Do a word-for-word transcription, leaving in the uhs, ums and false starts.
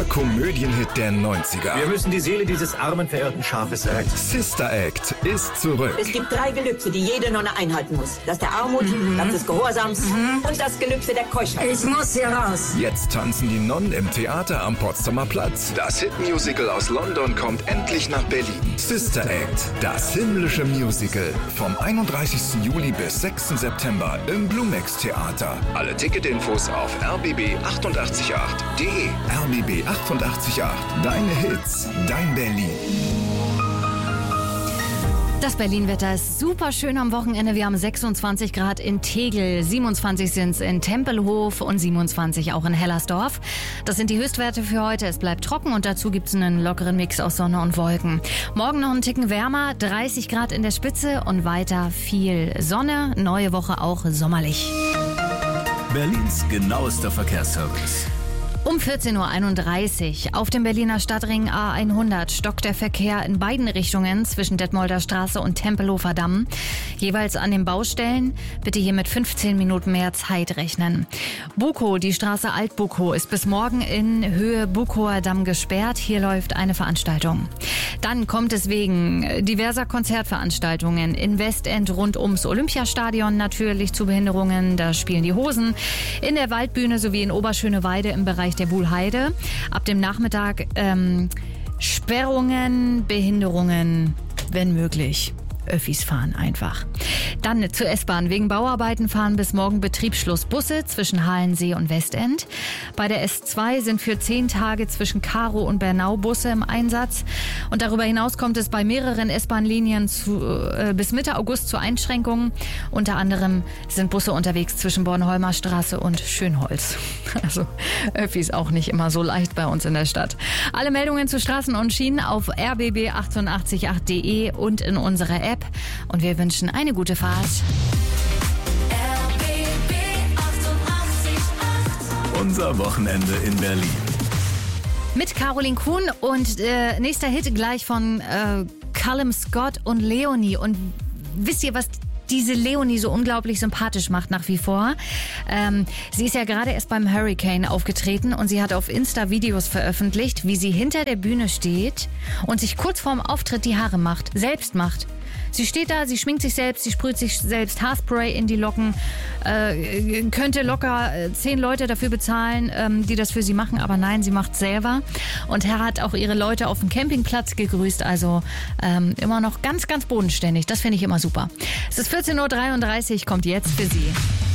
Komödienhit der neunziger. Wir müssen die Seele dieses armen, verirrten Schafes retten. Sister Act ist zurück. Es gibt drei Gelübde, die jede Nonne einhalten muss. Das der Armut, mhm. das des Gehorsams mhm. und das Gelübde der Keuschheit. Ich muss hier raus. Jetzt tanzen die Nonnen im Theater am Potsdamer Platz. Das Hitmusical aus London kommt endlich nach Berlin. Sister Act, das himmlische Musical. Vom einunddreißigsten Juli bis sechsten September im Blumex Theater. Alle Ticketinfos auf r b b acht acht acht punkt d e. R B B acht acht acht. Deine Hits, dein Berlin. Das Berlin-Wetter ist super schön am Wochenende. Wir haben sechsundzwanzig Grad in Tegel, siebenundzwanzig sind es in Tempelhof und siebenundzwanzig auch in Hellersdorf. Das sind die Höchstwerte für heute. Es bleibt trocken und dazu gibt es einen lockeren Mix aus Sonne und Wolken. Morgen noch einen Ticken wärmer, dreißig Grad in der Spitze und weiter viel Sonne. Neue Woche auch sommerlich. Berlins genauester Verkehrsservice. Um vierzehn Uhr einunddreißig auf dem Berliner Stadtring A hundert stockt der Verkehr in beiden Richtungen zwischen Detmolder Straße und Tempelhofer Damm. Jeweils an den Baustellen. Bitte hier mit fünfzehn Minuten mehr Zeit rechnen. Bukow, die Straße Alt-Bukow, ist bis morgen in Höhe Bukower Damm gesperrt. Hier läuft eine Veranstaltung. Dann kommt es wegen diverser Konzertveranstaltungen in Westend rund ums Olympiastadion natürlich zu Behinderungen. Da spielen die Hosen. In der Waldbühne sowie in Oberschöneweide im Bereich der Wuhlheide. Ab dem Nachmittag ähm, Sperrungen, Behinderungen, wenn möglich. Öffis fahren einfach. Dann zur S-Bahn. Wegen Bauarbeiten fahren bis morgen Betriebsschlussbusse zwischen Halensee und Westend. Bei der S zwei sind für zehn Tage zwischen Karow und Bernau Busse im Einsatz. Und darüber hinaus kommt es bei mehreren S-Bahn-Linien zu, äh, bis Mitte August zu Einschränkungen. Unter anderem sind Busse unterwegs zwischen Bornholmer Straße und Schönholz. Also Öffis auch nicht immer so leicht bei uns in der Stadt. Alle Meldungen zu Straßen und Schienen auf r b b acht acht acht punkt d e und in unserer App. Und wir wünschen eine gute Fahrt. R B B achtundachtzig Komma acht. Unser Wochenende in Berlin. Mit Caroline Kuhn und äh, nächster Hit gleich von äh, Callum Scott und Leonie. Und wisst ihr, was diese Leonie so unglaublich sympathisch macht nach wie vor? Ähm, sie ist ja gerade erst beim Hurricane aufgetreten und sie hat auf Insta Videos veröffentlicht, wie sie hinter der Bühne steht und sich kurz vorm Auftritt die Haare macht, selbst macht. Sie steht da, sie schminkt sich selbst, sie sprüht sich selbst Haarspray in die Locken, äh, könnte locker äh, zehn Leute dafür bezahlen, ähm, die das für sie machen, aber nein, sie macht selber und hat auch ihre Leute auf dem Campingplatz gegrüßt, also ähm, immer noch ganz, ganz bodenständig, das finde ich immer super. Es ist vierzehn Uhr dreiunddreißig, kommt jetzt für Sie.